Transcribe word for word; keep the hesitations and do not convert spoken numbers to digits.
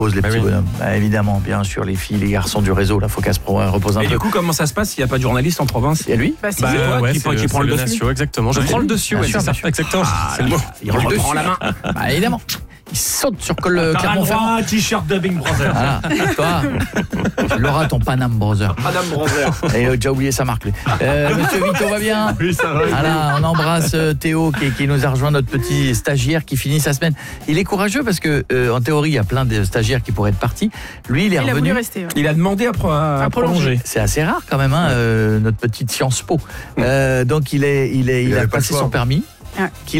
Pose les Bah petits oui. bonhommes. Bah, évidemment, bien sûr, les filles, les garçons du réseau, là, faut qu'elles se reposent un Et peu. du coup, comment ça se passe s'il n'y a pas de journaliste en province? Et lui Bah, c'est Bah, lui. toi ouais, qui c'est prend- qui le- prend c'est le le dessus. Natio, exactement. Je Ouais. prends le dessus, Bien ouais, sûr, c'est ça. bien sûr. Exactement, Ah, c'est le mot. Il prend le dessus. prend la main. Bah, évidemment. Il saute sur le Clermont-Ferrand. un t-shirt de Big Brother. Voilà, toi, tu l'auras ton Panam Brother. Madame Brother. Et il a déjà oublié sa marque, lui. Euh, monsieur Vito va bien? Oui, ça va. Voilà, on embrasse euh, Théo qui, qui nous a rejoint, notre petit stagiaire qui finit sa semaine. Il est courageux parce que euh, en théorie, il y a plein de stagiaires qui pourraient être partis. Lui, il est Il a voulu revenu. rester. ouais. Il a demandé à, pro- à À prolonger. prolonger. C'est assez rare quand même, hein, euh, notre petite Sciences Po. Euh, donc il est, il est, il, Il a avait pas le passé choix. son permis. Ouais. Qu'il